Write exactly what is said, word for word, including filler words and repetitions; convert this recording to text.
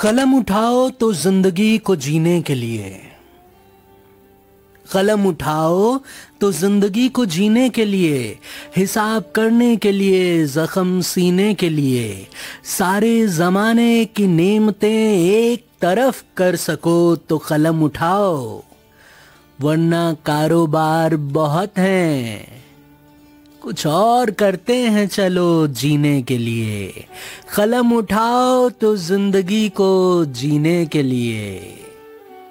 कलम उठाओ तो जिंदगी को जीने के लिए, कलम उठाओ तो जिंदगी को जीने के लिए, हिसाब करने के लिए, जख्म सीने के लिए, सारे जमाने की नेमतें एक तरफ कर सको तो कलम उठाओ, वरना कारोबार बहुत हैं, कुछ और करते हैं चलो जीने के लिए। कलम उठाओ तो जिंदगी को जीने के लिए।